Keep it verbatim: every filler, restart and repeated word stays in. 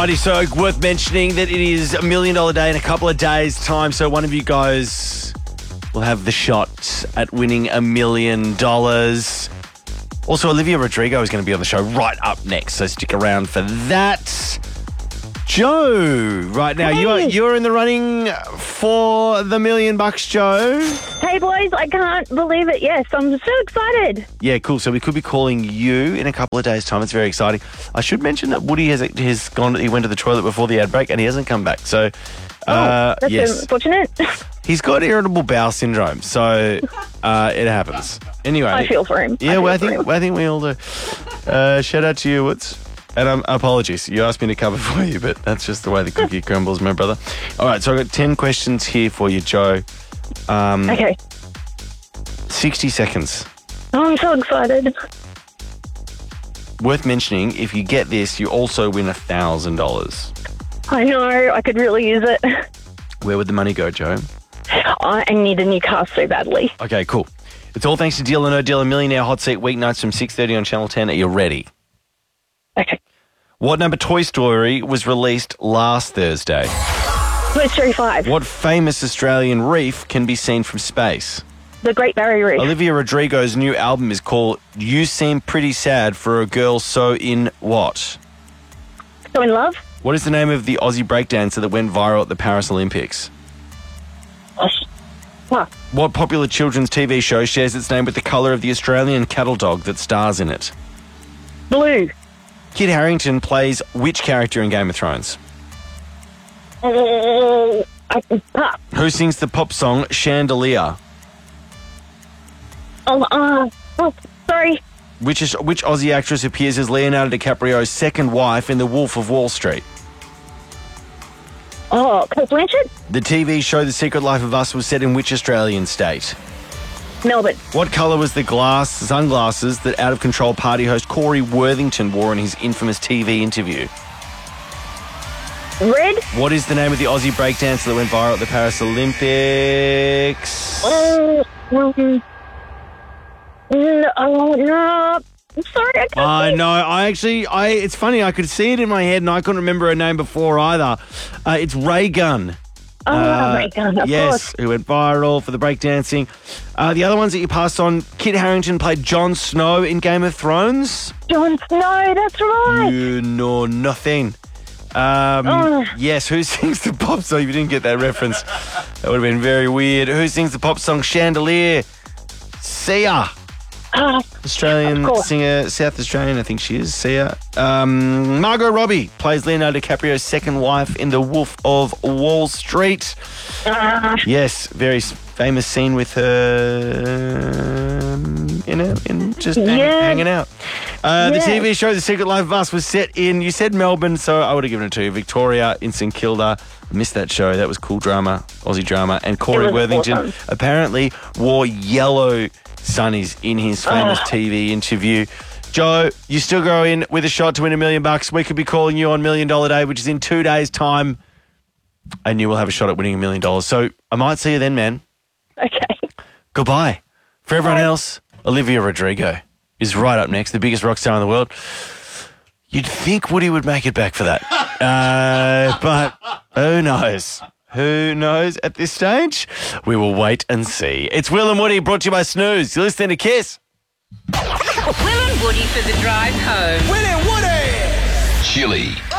Alrighty, so worth mentioning that it is a million dollar day in a couple of days' time. So one of you guys will have the shot at winning a million dollars. Also, Olivia Rodrigo is going to be on the show right up next, so stick around for that. Joe, right now, Hey. you are you're in the running for the million bucks, Joe. Hey, boys, I can't believe it. Yes, I'm so excited. Yeah, cool. So we could be calling you in a couple of days' time. It's very exciting. I should mention that Woody has has gone. He went to the toilet before the ad break, and he hasn't come back. So, uh, oh, that's yes, unfortunate. he's got irritable bowel syndrome. So uh, it happens. Anyway, I feel for him. Yeah, I well, I feel for think him. I think we all do. Uh, shout out to you, Woods. And um, apologies, you asked me to cover for you, but that's just the way the cookie crumbles, my brother. All right, so I've got ten questions here for you, Joe. Um, Okay. sixty seconds. Oh, I'm so excited. Worth mentioning, if you get this, you also win one thousand dollars. I know. I could really use it. Where would the money go, Joe? I need a new car so badly. Okay, cool. It's all thanks to Deal or No Deal, a millionaire hot seat weeknights from six thirty on Channel ten. Are you ready? Okay. What number Toy Story was released last Thursday? Toy Story five. What famous Australian reef can be seen from space? The Great Barrier Reef. Olivia Rodrigo's new album is called You Seem Pretty Sad for a Girl So In What? So in love? What is the name of the Aussie breakdancer that went viral at the Paris Olympics? Oh, sh- What? What popular children's T V show shares its name with the colour of the Australian cattle dog that stars in it? Blue. Kit Harington plays which character in Game of Thrones? Oh, I, ah, Who sings the pop song Chandelier? oh, uh, oh, sorry. Which is which Aussie actress appears as Leonardo DiCaprio's second wife in The Wolf of Wall Street? Oh, Kate Blanchett? The T V show The Secret Life of Us was set in which Australian state? Melbourne. What colour was the glass sunglasses that out-of-control party host Corey Worthington wore in his infamous T V interview? Red? What is the name of the Aussie breakdancer that went viral at the Paris Olympics? Oh, um, no, oh, no. I'm sorry, I can't I think. know. I actually, I. It's funny. I could see it in my head, and I couldn't remember her name before either. Uh, it's Ray Gunn. Oh, Uh, my God, of yes, course. who went viral for the breakdancing. Uh, the other ones that you passed on, Kit Harington played Jon Snow in Game of Thrones. Jon Snow, that's right. You know nothing. Um, Oh. Yes, who sings the pop song? If you didn't get that reference, that would have been very weird. Who sings the pop song Chandelier? Sia. Ah, Australian Of course. singer, South Australian, I think she is, Sia. Um, Margot Robbie plays Leonardo DiCaprio's second wife in The Wolf of Wall Street. ah, Yes, very s- famous scene with her um, in, a, in just hang- Yeah. hanging out. Uh, The Yes. T V show The Secret Life of Us was set in, you said Melbourne, so I would have given it to you, Victoria in St Kilda. I missed that show. That was cool drama, Aussie drama. And Corey was Worthington awesome. apparently wore yellow sunnies in his famous Oh. T V interview. Joe, you still go in with a shot to win a million bucks. We could be calling you on Million Dollar Day, which is in two days' time, and you will have a shot at winning a million dollars. So I might see you then, man. okay. Goodbye. For everyone else, Olivia Rodrigo is right up next, the biggest rock star in the world. You'd think Woody would make it back for that. uh, but who knows? Who knows at this stage? We will wait and see. It's Will and Woody, brought to you by Snooze. You're listening to Kiss. Will and Woody for the drive home. Will and Woody! Chili.